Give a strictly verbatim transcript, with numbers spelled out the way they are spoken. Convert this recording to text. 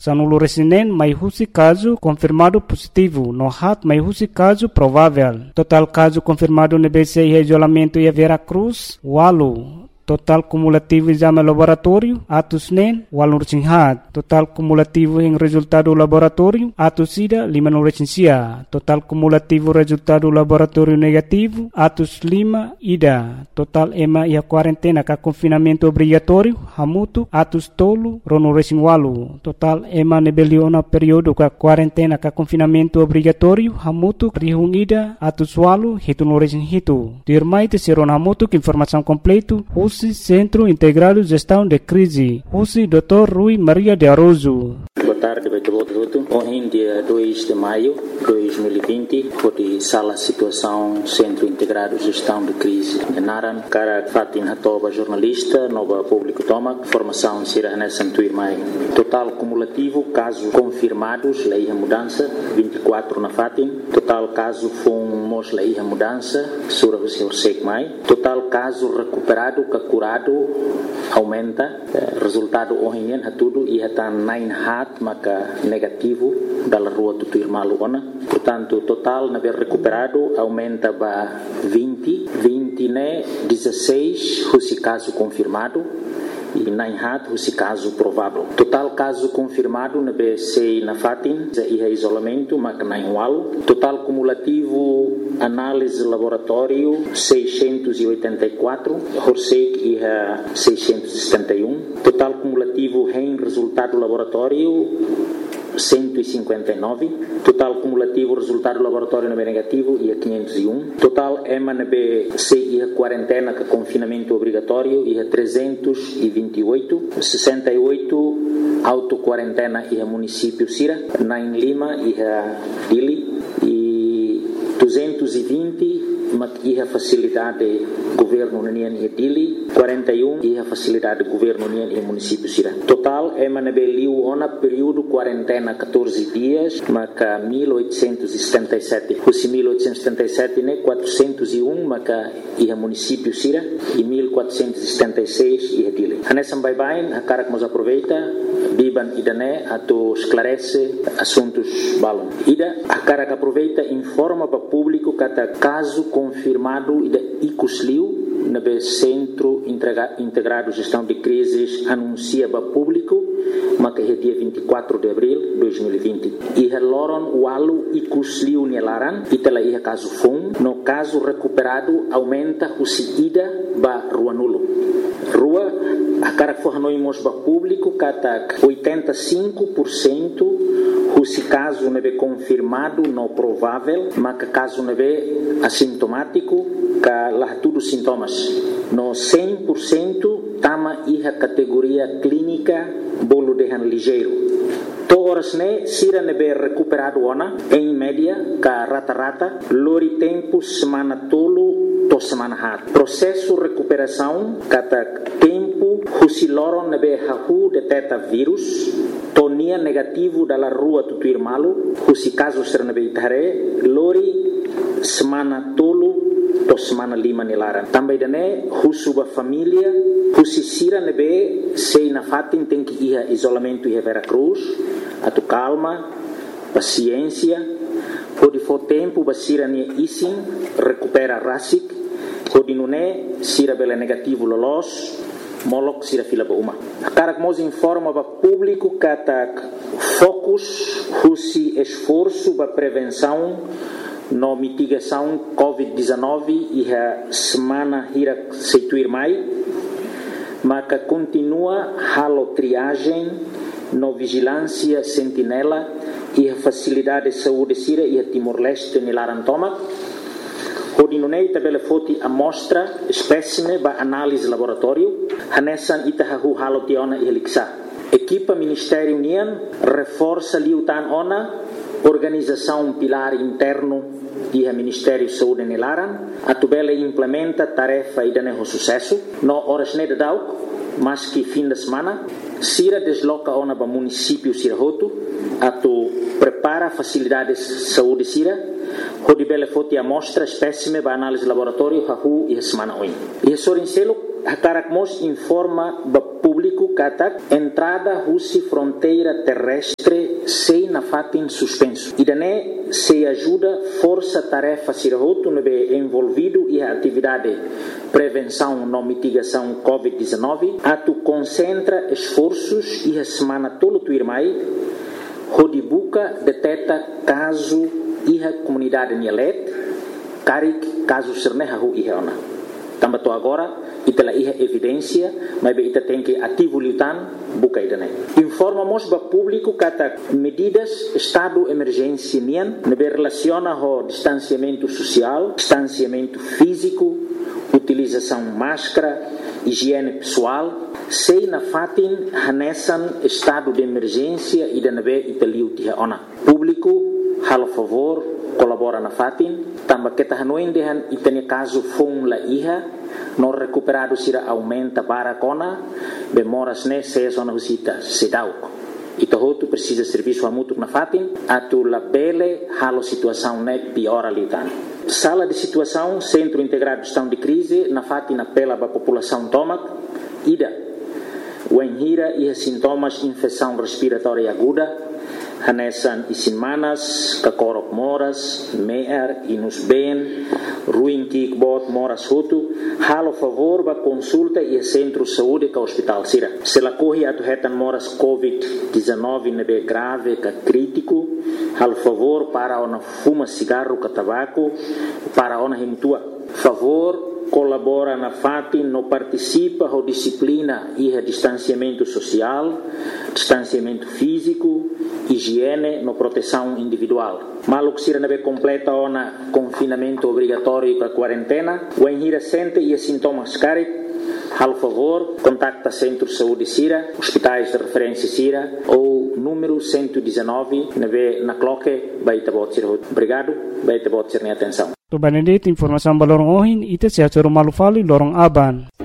Sanulu resinen mai husi caso confirmado positivo, no hat mai husi caso provável. Total caso confirmado no B C e isolamento e Veracruz, Walu. Total cumulativo exame laboratório, atos N E N, walur hat. Total cumulativo em resultado laboratório, atos SIDA, lima no recensia. Total cumulativo resultado laboratório negativo, atos lima, ida. Total ema e a quarentena com confinamento obrigatório, hamutu, atos tolo, rono resinwalu. Total ema nebeliona período com quarentena com confinamento obrigatório, hamutu, rihung ida, atos walu, hitu no resin hitu. Dirmai te seron hamutu que informação completo, Centro Integrado de Gestão de Crise, U C I doutor Rui Maria de Aroso. Boa tarde, Beto. Hoje, dia dois de maio de dois mil e vinte, foi sala situação Centro Integrado de Gestão de Crise de Naran, cara Fatin Hatoba, jornalista, nova público toma, formação Sira Hanessan Tuirmai. Total cumulativo, casos confirmados, lei a mudança, vinte e quatro na Fatin. Total caso fomos lei a mudança, Sura Hussein Sek Mai. Total caso recuperado, curado, aumenta. Resultado hoje é tudo e está nine hat, maka negativo da rua Tutuirmalu ona. Portanto, total na ver recuperado aumenta para vinte, vinte né, dezesseis, esse caso confirmado e nine hat, esse caso provável. Total caso confirmado na B C na Fatin e isolamento, maka nine wal. Total cumulativo análise laboratório seiscentos e oitenta e quatro, Horsek e seiscentos e setenta e um. Total cumulativo em resultado laboratório cento e cinquenta e nove. Total cumulativo resultado laboratório na B negativo e a quinhentos e um. Total EMA na B C e a quarentena com confinamento obrigatório e a trezentos e vinte e oito. sessenta e oito auto-quarentena e a município Sira, na em Lima e a Dili e duzentos e vinte e a facilidade governo União e Dili, quarenta e um e a facilidade governo União e município Sira. Total é manabeliu ona período quarentena catorze dias, maca mil oitocentos e setenta e sete. Os mil oitocentos e setenta e sete né quatrocentos e um maca e a município Sira e mil quatrocentos e setenta e seis e a Dili. Anessa bye bye, a cara que nos aproveita, biban idané ato esclarece assuntos balon. Ida a cara que aproveita informa para público kata caso confirmado ida icusliu na B Centro Integrado de Gestão de Crises anuncia para público mas é dia vinte e quatro de abril de dois mil e vinte. E loron walu icusliu nelaran itala ia caso fun no caso recuperado aumenta o ida ba rua nulo. Rua a cara que fornoimos para público kata oitenta e cinco por cento se caso não é confirmado, não provável, mas que caso não é assintomático, que lá tudo sintomas. No cem por cento, tama a categoria clínica, bolo de han ligeiro. Todas né, sira não é recuperado ona, em média, que rata-rata, lori tempo, semana tolo, to semana hat. Processo recuperação, kata tempo, se loron não é hahu detecta vírus, tonia negativo dalla rua Tutuirmalu, husi caso sernabeitare, lori semana tolo to semana lima nilaran. Também dane husuba família, husi sira nebe sei na fatin tem que ir isolamento e Veracruz, atu calma, paciência, pode for tempo basira ne isin recupera rasik, pode nune sira bela negativo lolos. Molok sira fila ba uma. Cara que nos informa para público que focus, husi esforço para prevenção no mitigação covid dezenove e a semana hira seituir mai, mas que continua halo triagem no vigilância sentinela e a facilidade de saúde sira e a Timor-Leste nilarantoma. Hodinunei tabela foti amostra espécime ba análise laboratório hanessan itahahu halotiona e heliksa. Equipa Ministério União reforça liutan ona organização pilar interno e Ministério Saúde nilaran atubela implementa tarefa idaneho sucesso no horas ne dauk mas que fim de semana sira desloca ona ba município Sirahotu atu prepara facilidades saúde sira Hodi bele foti amostra espécime ba análise laboratório hahu e semana oin. E sorincelo hakarak mos informa ba público kata entrada russa fronteira terrestre sem na fatin suspenso. E daí se ajuda força tarefa sirahoto nebe envolvido e a atividade prevenção não mitigação covid dezenove, atu concentra esforços e a semana todo tu irmai Hodibuka deteta caso e a comunidade Nielet, Karik caso serneha hu iheona. Também tô agora itela iha evidência, mas ita tem que ativo lutan buka idane. Informamos ba público kata medidas estado emergência nian nebe relaciona ho distanciamento social, distanciamento físico, utilização máscara, higiene pessoal, sei na fatin hanesan estado de emergência e da nebe italiu tiha ona. Público, halo favor, colabora na fatin, tamba kita hanoin dehan itane caso fong la iha, no recuperado sira aumenta barakona, bemoras ne se zona husita sedauko. Ito hotu precisa serviço amutuk na fatin, atu la bele halo situação ne piora litan. Sala de situação, Centro Integrado de Gestão de Crise, na fatin apela a população tomac, ida, o enhira e sintomas infecção respiratória aguda, hanesan isinmanas, kakorok moras, meer, inus ben, ruim kikbot moras hutu, halo favor ba consulta e centro de saúde ka hospital sira. Se la corre atu hetan moras covid dezenove nebe grave ka crítico, halo favor para ona fuma cigarro ka tabaco, para ona himtua. Favor colabora na fatin, no participa ho disciplina e a distanciamento social, distanciamento físico, higiene, no proteção individual. Maluk sira nebe completa ona confinamento obrigatório com a quarentena, o enhira sente e sintomas carik, hal favor, contacta Centro de Saúde Sira, hospitais de referência Sira, ou número cento e dezenove, nebe na cloque, baita bot sira. Obrigado, baita bot sira atenção. To Benedict informação balorong ohin ite sia coro malufali lorong aban.